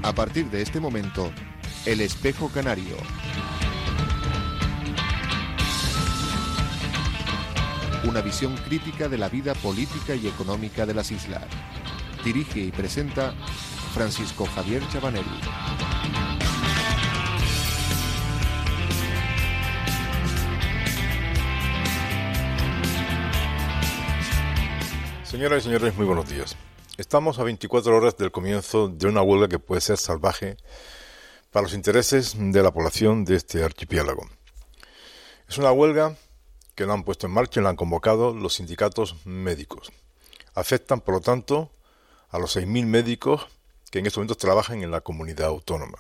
A partir de este momento, El Espejo Canario. Una visión crítica de la vida política y económica de las islas. Dirige y presenta Francisco Javier Chabanel. Señoras y señores, muy buenos días. Estamos a 24 horas del comienzo de una huelga que puede ser salvaje para los intereses de la población de este archipiélago. Es una huelga que la han puesto en marcha y la han convocado los sindicatos médicos. Afectan, por lo tanto, a los 6.000 médicos que en estos momentos trabajan en la comunidad autónoma.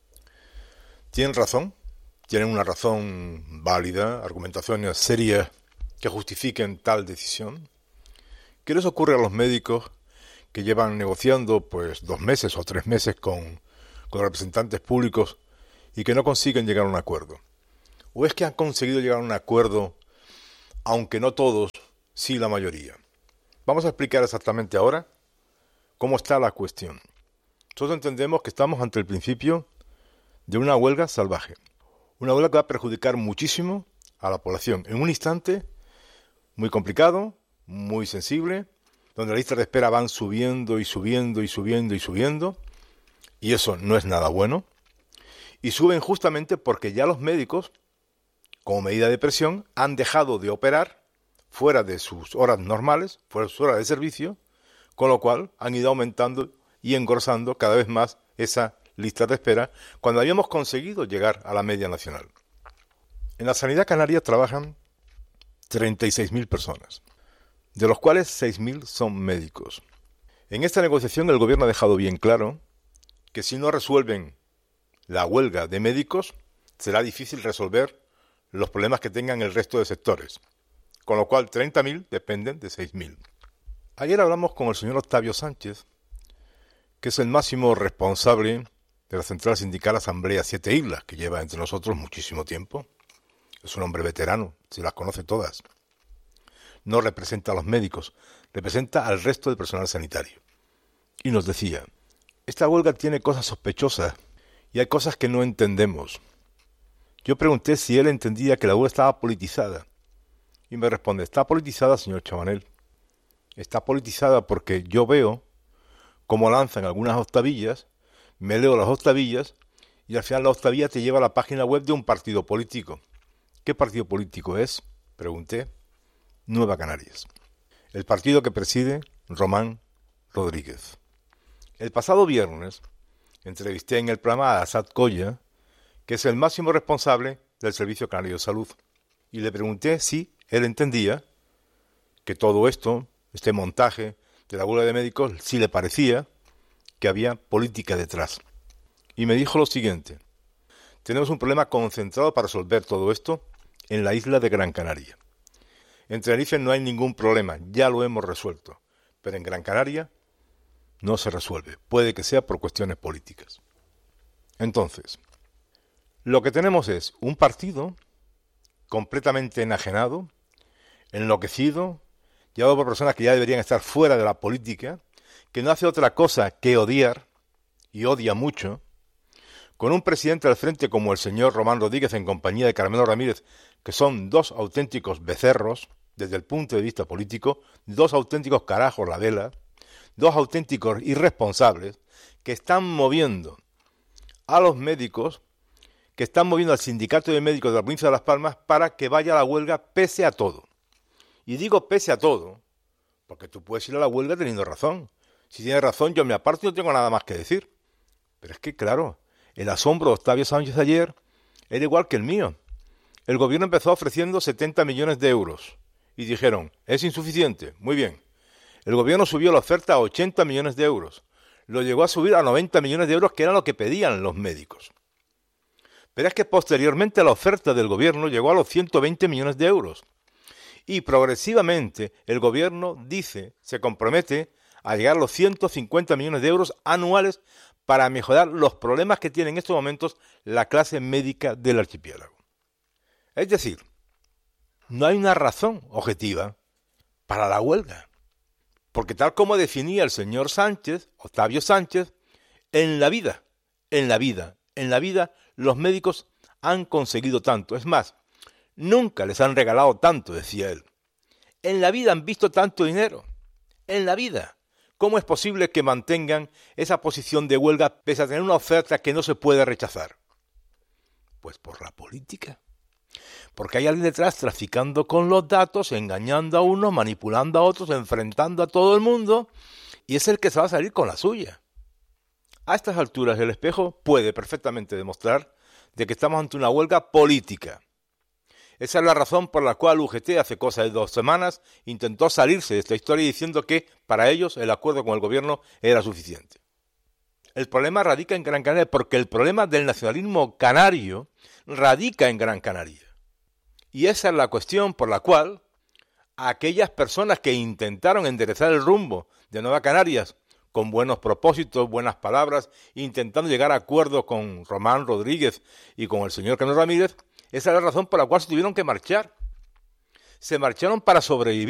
Tienen razón, tienen una razón válida, argumentaciones serias que justifiquen tal decisión. ¿Qué les ocurre a los médicos que llevan negociando 2 meses o 3 meses con representantes públicos y que no consiguen llegar a un acuerdo? ¿O es que han conseguido llegar a un acuerdo, aunque no todos, sí la mayoría? Vamos a explicar exactamente ahora cómo está la cuestión. Nosotros entendemos que estamos ante el principio de una huelga salvaje. Una huelga que va a perjudicar muchísimo a la población en un instante muy complicado, muy sensible, donde las listas de espera van subiendo y subiendo y subiendo y subiendo, y eso no es nada bueno, y suben justamente porque ya los médicos, como medida de presión, han dejado de operar fuera de sus horas normales, fuera de sus horas de servicio, con lo cual han ido aumentando y engrosando cada vez más esa lista de espera, cuando habíamos conseguido llegar a la media nacional. En la sanidad canaria trabajan 36.000 personas, de los cuales 6.000 son médicos. En esta negociación el gobierno ha dejado bien claro que si no resuelven la huelga de médicos, será difícil resolver los problemas que tengan el resto de sectores, con lo cual 30.000 dependen de 6.000. Ayer hablamos con el señor Octavio Sánchez, que es el máximo responsable de la Central Sindical Asamblea Siete Islas, que lleva entre nosotros muchísimo tiempo. Es un hombre veterano, se las conoce todas. No representa a los médicos, representa al resto del personal sanitario. Y nos decía, esta huelga tiene cosas sospechosas y hay cosas que no entendemos. Yo pregunté si él entendía que la huelga estaba politizada. Y me responde, está politizada, señor Chabanel. Está politizada porque yo veo cómo lanzan algunas octavillas, me leo las octavillas y al final la octavilla te lleva a la página web de un partido político. ¿Qué partido político es? Pregunté. Nueva Canarias. El partido que preside Román Rodríguez. El pasado viernes entrevisté en el programa a Asad Colla, que es el máximo responsable del Servicio Canario de Salud, y le pregunté si él entendía que todo esto, este montaje de la huelga de médicos, si le parecía que había política detrás. Y me dijo lo siguiente: tenemos un problema concentrado para resolver todo esto en la isla de Gran Canaria. En Tenerife no hay ningún problema, ya lo hemos resuelto, pero en Gran Canaria no se resuelve, puede que sea por cuestiones políticas. Entonces, lo que tenemos es un partido completamente enajenado, enloquecido, llevado por personas que ya deberían estar fuera de la política, que no hace otra cosa que odiar, y odia mucho, con un presidente al frente como el señor Román Rodríguez en compañía de Carmelo Ramírez, que son 2 auténticos becerros, desde el punto de vista político, 2 auténticos carajos la vela, 2 auténticos irresponsables, que están moviendo a los médicos, que están moviendo al sindicato de médicos de la provincia de Las Palmas para que vaya a la huelga pese a todo. Y digo pese a todo, porque tú puedes ir a la huelga teniendo razón. Si tienes razón, yo me aparto y no tengo nada más que decir. Pero es que, claro, el asombro de Octavio Sánchez ayer era igual que el mío. El gobierno empezó ofreciendo 70 millones de euros y dijeron, es insuficiente, muy bien. El gobierno subió la oferta a 80 millones de euros. Lo llegó a subir a 90 millones de euros, que era lo que pedían los médicos. Pero es que posteriormente la oferta del gobierno llegó a los 120 millones de euros. Y progresivamente el gobierno se compromete a llegar a los 150 millones de euros anuales para mejorar los problemas que tiene en estos momentos la clase médica del archipiélago. Es decir, no hay una razón objetiva para la huelga. Porque tal como definía el señor Sánchez, Octavio Sánchez, en la vida en la vida. En la vida los médicos han conseguido tanto. Es más, nunca les han regalado tanto, decía él. En la vida han visto tanto dinero. En la vida. ¿Cómo es posible que mantengan esa posición de huelga pese a tener una oferta que no se puede rechazar? Pues por la política. Porque hay alguien detrás traficando con los datos, engañando a unos, manipulando a otros, enfrentando a todo el mundo, y es el que se va a salir con la suya. A estas alturas el espejo puede perfectamente demostrar de que estamos ante una huelga política. Esa es la razón por la cual UGT hace cosa de 2 semanas intentó salirse de esta historia diciendo que para ellos el acuerdo con el gobierno era suficiente. El problema radica en Gran Canaria porque el problema del nacionalismo canario radica en Gran Canaria. Y esa es la cuestión por la cual aquellas personas que intentaron enderezar el rumbo de Nueva Canarias con buenos propósitos, buenas palabras, intentando llegar a acuerdos con Román Rodríguez y con el señor Cano Ramírez, esa es la razón por la cual se tuvieron que marchar. Se marcharon para sobrevivir.